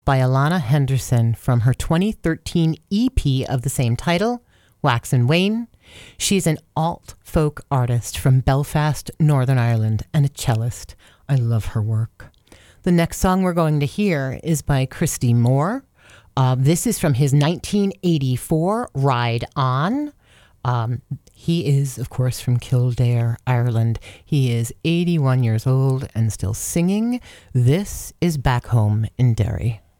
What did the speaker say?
by Alana Henderson from her 2013 EP of the same title, Wax and Wane. She's an alt-folk artist from Belfast, Northern Ireland, and a cellist. I love her work. The next song we're going to hear is by Christy Moore. This is from his 1984 Ride On. He is, of course, from Kildare, Ireland. He is 81 years old and still singing. This is Back Home in Derry.